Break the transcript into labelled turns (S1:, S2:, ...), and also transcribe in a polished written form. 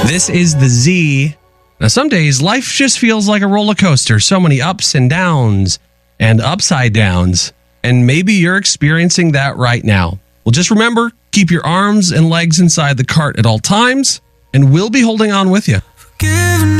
S1: This is the Z. Now, some days life just feels like a roller coaster. So many ups and downs and upside downs. And maybe you're experiencing that right now. Well, just remember, keep your arms and legs inside the cart at all times, and we'll be holding on with you.